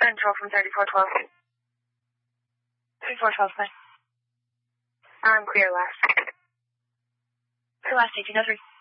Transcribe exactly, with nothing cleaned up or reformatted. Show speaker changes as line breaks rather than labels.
Central from thirty-four twelve.
thirty-four twelve, fine.
I'm clear last.
Clear last, eighteen oh three.